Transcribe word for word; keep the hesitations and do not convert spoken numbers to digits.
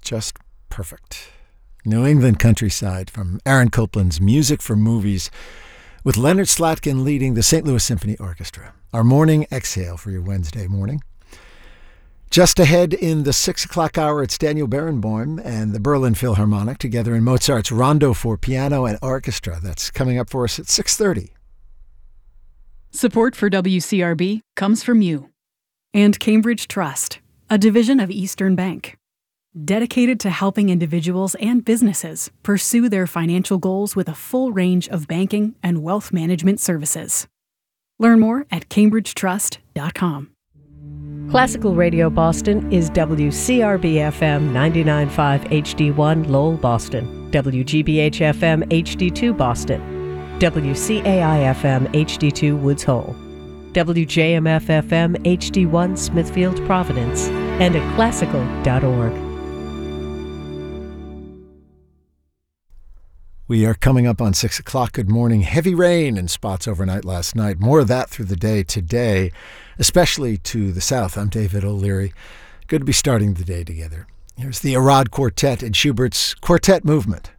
just perfect. New England countryside from Aaron Copland's Music for Movies, with Leonard Slatkin leading the Saint Louis Symphony Orchestra. Our morning exhale for your Wednesday morning. Just ahead in the six o'clock hour, it's Daniel Barenboim and the Berlin Philharmonic together in Mozart's Rondo for Piano and Orchestra. That's coming up for us at six thirty. Support for W C R B comes from you and Cambridge Trust, a division of Eastern Bank, dedicated to helping individuals and businesses pursue their financial goals with a full range of banking and wealth management services. Learn more at cambridge trust dot com. Classical Radio Boston is W C R B F M ninety-nine point five H D one Lowell, Boston, W G B H F M H D two Boston, W C A I F M H D two Woods Hole, W J M F F M H D one Smithfield, Providence, and at classical dot org. We are coming up on six o'clock. Good morning. Heavy rain in spots overnight last night. More of that through the day today, especially to the south. I'm David O'Leary. Good to be starting the day together. Here's the Arad Quartet and Schubert's Quartet Movement.